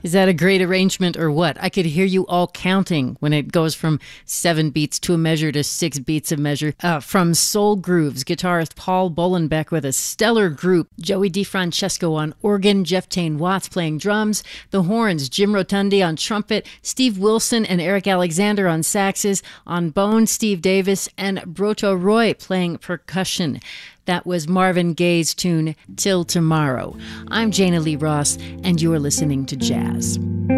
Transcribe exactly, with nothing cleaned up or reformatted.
Is that a great arrangement or what? I could hear you all counting when it goes from seven beats to a measure to six beats a measure. Uh, from Soul Grooves, guitarist Paul Bolenbeck with a stellar group. Joey DeFrancesco on organ, Jeff Tane Watts playing drums. The horns, Jim Rotundi on trumpet, Steve Wilson and Eric Alexander on saxes. On bone, Steve Davis and Broto Roy playing percussion. That was Marvin Gaye's tune, Till Tomorrow. I'm Jana Lee Ross, and you're listening to Jazz.